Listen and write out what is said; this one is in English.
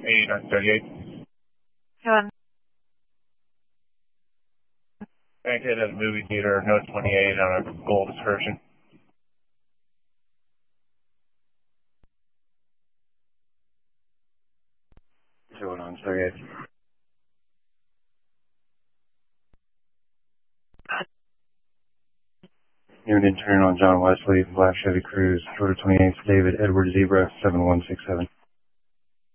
8 on 38. Hello. Bankhead at a movie theater, note 28 on a gold excursion. 2 on 38. Unit intern on John Wesley, Black Chevy Cruise, Florida 28th, David Edward Zebra, 7167.